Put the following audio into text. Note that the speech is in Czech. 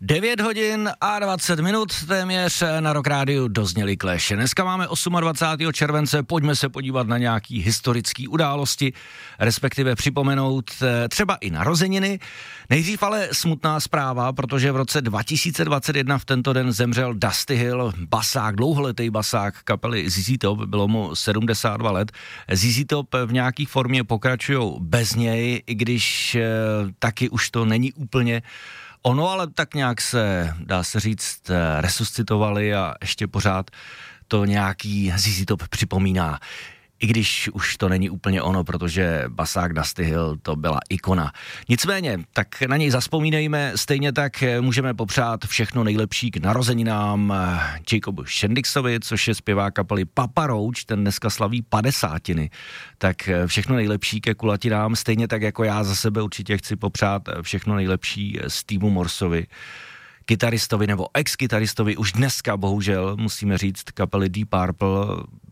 9 hodin a 20 minut téměř na Rock Rádiu dozněli Clash. Dneska máme 28. července, pojďme se podívat na nějaký historický události, respektive připomenout třeba i narozeniny. Nejdřív ale smutná zpráva, protože v roce 2021 v tento den zemřel Dusty Hill, basák, dlouholetý basák kapely ZZ Top, bylo mu 72 let. ZZ Top v nějaký formě pokračujou bez něj, i když taky už to není úplně ono, ale tak nějak se, dá se říct, resuscitovali a ještě pořád to nějaký ZZ Top připomíná. I když už to není úplně ono, protože basák Dusty Hill to byla ikona. Nicméně, tak na něj zazpomínejme, stejně tak můžeme popřát všechno nejlepší k narozeninám Jacobu Shendixovi, což je zpěvák kapely Papa Roach, ten dneska slaví 50. Tak všechno nejlepší ke kulatinám, stejně tak jako já za sebe určitě chci popřát všechno nejlepší Steveu Morsovi, kytaristovi nebo ex-kytaristovi, už dneska bohužel musíme říct kapely Deep Purple,